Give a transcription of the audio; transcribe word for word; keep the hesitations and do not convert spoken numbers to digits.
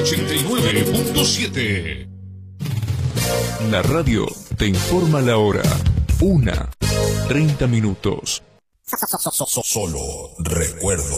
ochenta y nueve punto siete. La radio te informa la hora. Una, treinta minutos. Solo recuerdo.